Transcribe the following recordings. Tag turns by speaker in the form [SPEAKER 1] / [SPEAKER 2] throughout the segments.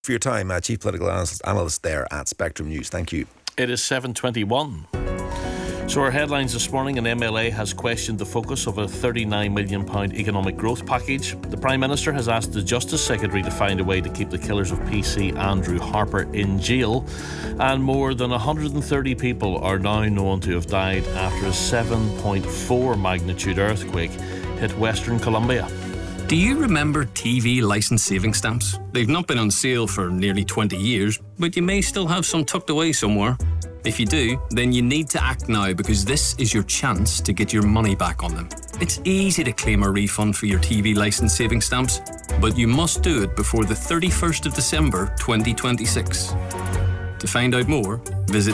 [SPEAKER 1] For your time, Chief Political Analyst there at Spectrum News. Thank you.
[SPEAKER 2] It is 7:21. So our headlines this morning: an MLA has questioned the focus of a £39 million economic growth package. The Prime Minister has asked the Justice Secretary to find a way to keep the killers of PC Andrew Harper in jail. And more than 130 people are now known to have died after a 7.4 magnitude earthquake hit Western Colombia.
[SPEAKER 3] Do you remember TV licence saving stamps? They've not been on sale for nearly 20 years, but you may still have some tucked away somewhere. If you do, then you need to act now, because this is your chance to get your money back on them. It's easy to claim a refund for your TV licence saving stamps, but you must do it before the 31st of December 2026. To find out more, visit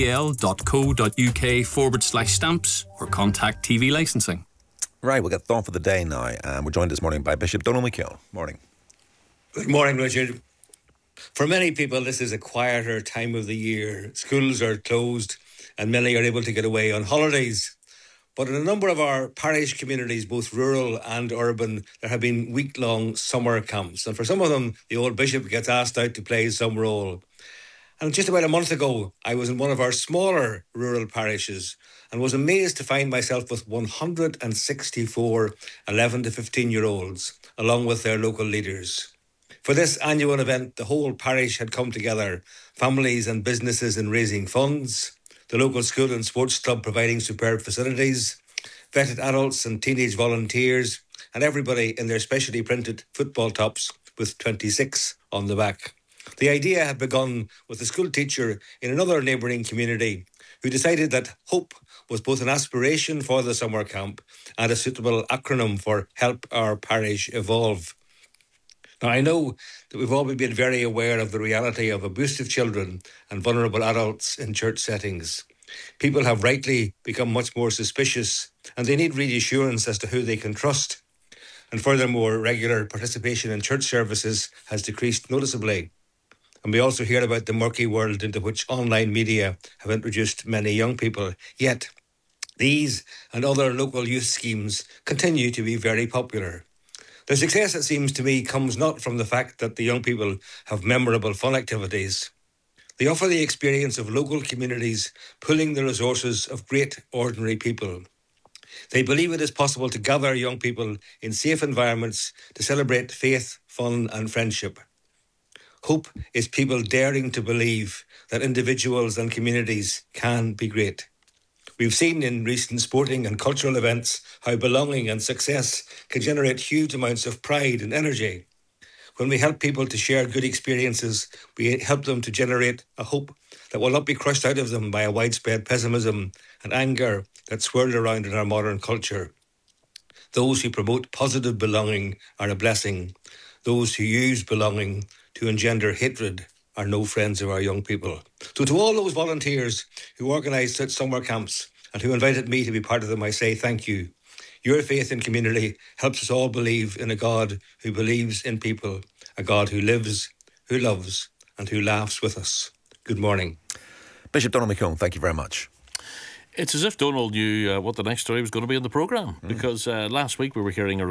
[SPEAKER 3] tvl.co.uk/stamps or contact TV Licensing.
[SPEAKER 1] Right, we'll get thought for the day now. We're joined this morning by Bishop Donal McKeown. Morning.
[SPEAKER 4] Good morning, Richard. For many people, this is a quieter time of the year. Schools are closed and many are able to get away on holidays. But in a number of our parish communities, both rural and urban, there have been week-long summer camps. And for some of them, the old bishop gets asked out to play some role. And just about a month ago, I was in one of our smaller rural parishes and was amazed to find myself with 164 11 to 15-year-olds, along with their local leaders. For this annual event, the whole parish had come together, families and businesses in raising funds, the local school and sports club providing superb facilities, vetted adults and teenage volunteers, and everybody in their specially printed football tops with 26 on the back. The idea had begun with a school teacher in another neighbouring community who decided that HOPE was both an aspiration for the summer camp and a suitable acronym for Help Our Parish Evolve. Now, I know that we've all been very aware of the reality of abusive children and vulnerable adults in church settings. People have rightly become much more suspicious, and they need reassurance as to who they can trust. And furthermore, regular participation in church services has decreased noticeably. And we also hear about the murky world into which online media have introduced many young people. Yet, these and other local youth schemes continue to be very popular. Their success, it seems to me, comes not from the fact that the young people have memorable fun activities. They offer the experience of local communities pooling the resources of great ordinary people. They believe it is possible to gather young people in safe environments to celebrate faith, fun and friendship. Hope is people daring to believe that individuals and communities can be great. We've seen in recent sporting and cultural events how belonging and success can generate huge amounts of pride and energy. When we help people to share good experiences, we help them to generate a hope that will not be crushed out of them by a widespread pessimism and anger that swirl around in our modern culture. Those who promote positive belonging are a blessing. Those who use belonging to engender hatred are no friends of our young people. So to all those volunteers who organised such summer camps and who invited me to be part of them, I say thank you. Your faith in community helps us all believe in a God who believes in people, a God who lives, who loves and who laughs with us. Good morning.
[SPEAKER 1] Bishop Donal McKeown, thank you very much.
[SPEAKER 2] It's as if Donald knew what the next story was going to be in the programme, because last week we were hearing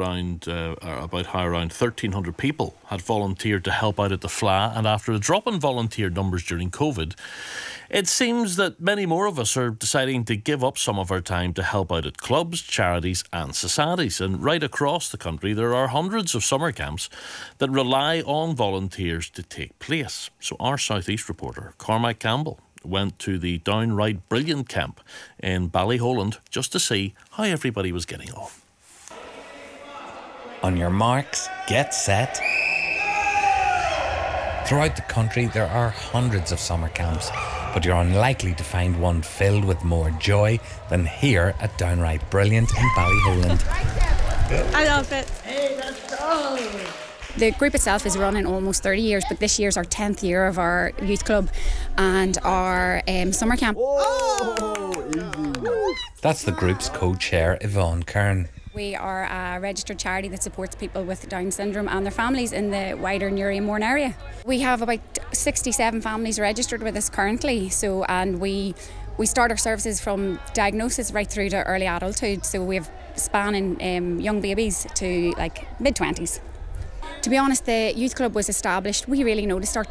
[SPEAKER 2] about how around 1,300 people had volunteered to help out at the Fleadh, and after a drop in volunteer numbers during COVID, it seems that many more of us are deciding to give up some of our time to help out at clubs, charities and societies. And right across the country there are hundreds of summer camps that rely on volunteers to take place. So our South East reporter, Cormac Campbell, went to the Downright Brilliant camp in Ballyholland just to see how everybody was getting on.
[SPEAKER 5] On your marks, get set. Throughout the country there are hundreds of summer camps, but you're unlikely to find one filled with more joy than here at Downright Brilliant in Ballyholland.
[SPEAKER 6] I love it. Hey, let's go! The group itself is running almost 30 years, but this year's our 10th year of our youth club and our summer camp.
[SPEAKER 5] That's the group's co-chair, Yvonne Kern.
[SPEAKER 6] We are a registered charity that supports people with Down syndrome and their families in the wider Newry and Mourne area. We have about 67 families registered with us currently, and we start our services from diagnosis right through to early adulthood, so we have spanning young babies to like mid-20s. To be honest, the youth club was established. We really noticed our